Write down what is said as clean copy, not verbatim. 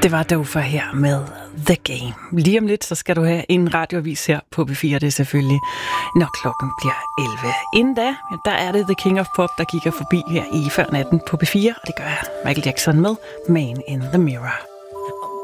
Det var Dofa her med The Game. Lige om lidt, så skal du have en radioavis her på P4, det er selvfølgelig, når klokken bliver 11. Inden da, der er det The King of Pop, der kigger forbi her i Før Natten på P4, og det gør Michael Jackson med Man in the Mirror.